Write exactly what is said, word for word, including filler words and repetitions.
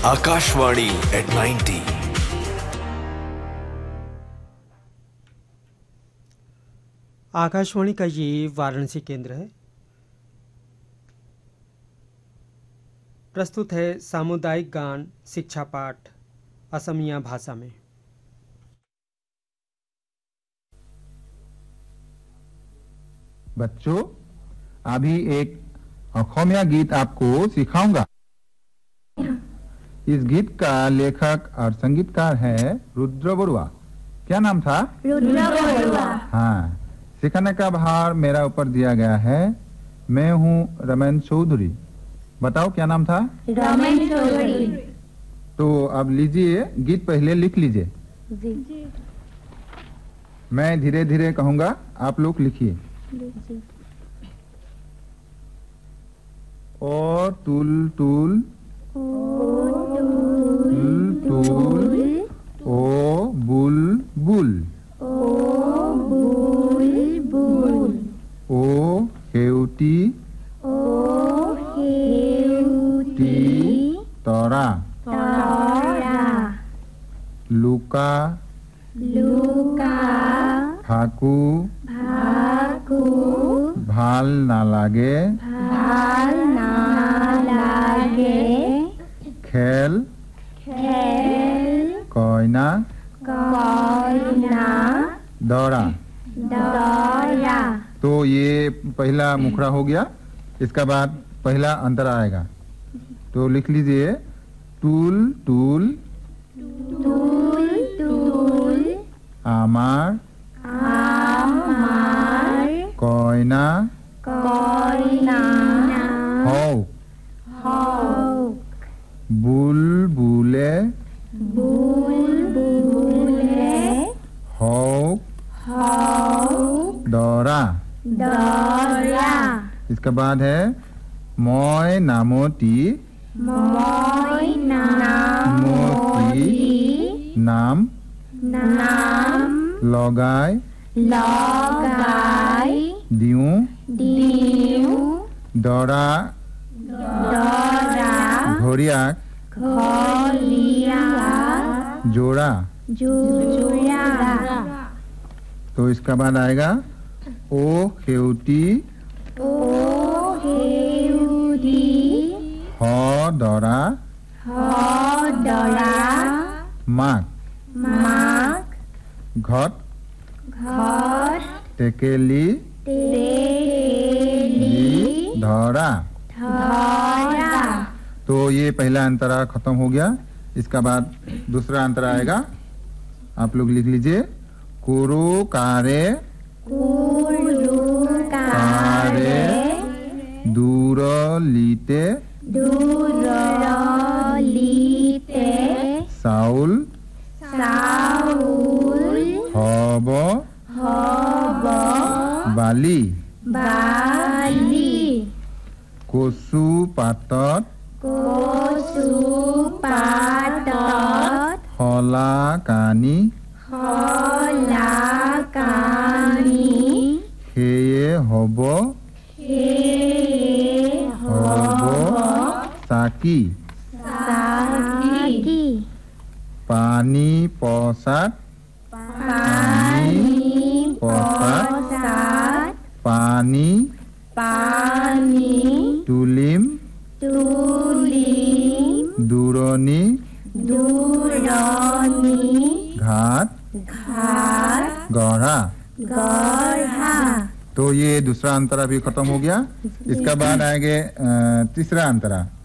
Akashvani eight ninety. Akashvani का ये वाराणसी केंद्र है। प्रस्तुत है सामुदायिक गान शिक्षा पाठ असमिया भाषा में। बच्चों, अभी एक असमिया गीत आपको सिखाऊंगा। इस गीत का लेखक और संगीतकार है रुद्र बरुआ। क्या नाम था? रुद्र बरुआ। हाँ, सिखाने का भार मेरा ऊपर दिया गया है। मैं हूँ रमेश चौधरी। बताओ क्या नाम था? रमेश चौधरी। तो अब लीजिए, गीत पहले लिख लीजिए। मैं धीरे धीरे कहूँगा, आप लोग लिखिए। ओ तुल तुल तुल तुल ओ बुल बुल ओ हेउटी तरा लुका फाकू ভাল নালাগে খেল কইনা दौड़ा। तो ये पहला मुखड़ा हो गया। इसका बाद पहला अंतर आएगा, तो लिख लीजिए टूल टूल आमार কইনা হওক বুলবুলে হওক দৰা। इसका बाद है মই নামতি মতি নাম লগাই দিওঁ দৰা ঘৰিয়াক जोड़ा। तो इसका बाद आएगा ओ खेउटी ह दरा माक घट टेकेली धरा। तो ये पहला अंतरा खत्म हो गया। इसका बाद दूसरा अंतर आएगा, आप लोग लिख लीजिए। कुरु कारे कारे दूर लीते साउल हब बाली कचु पातत हला कानी সেয়ে হব হব চাকি পানী পচাত পানী পচাত পানী তুলিম দূৰণি घाट गढ़ा। तो ये दूसरा अंतरा भी खत्म हो गया। इसका बाद आएंगे तीसरा अंतरा।